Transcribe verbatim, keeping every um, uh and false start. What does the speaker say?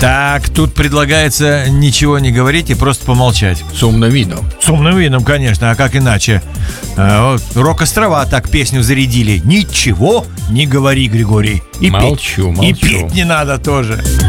Так, тут предлагается ничего не говорить и просто помолчать. С умным видом. С умным видом, конечно, а как иначе? А, вот, Рок-острова так песню зарядили. Ничего не говори, Григорий. И Молчу, петь, молчу. И петь не надо тоже.